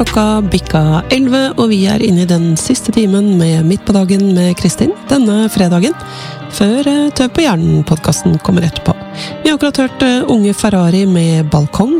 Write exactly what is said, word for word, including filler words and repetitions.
Klokka bikka elleve, og vi er inne i den siste timen med Midt på dagen med Kristin denne fredagen, før Tøv på hjernen-podcasten kommer etterpå. Vi har akkurat hørt Unge Ferrari med Balkong,